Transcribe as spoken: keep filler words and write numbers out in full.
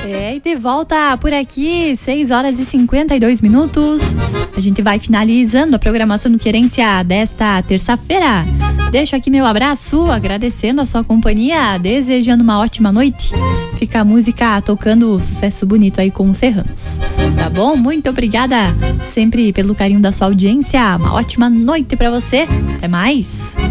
É, e de volta por aqui, seis horas e cinquenta e dois minutos. A gente vai finalizando a programação do Querência desta terça-feira. Deixo aqui meu abraço, agradecendo a sua companhia, desejando uma ótima noite. Fica a música tocando sucesso bonito aí com os serranos. Tá bom? Muito obrigada sempre pelo carinho da sua audiência. Uma ótima noite pra você. Até mais.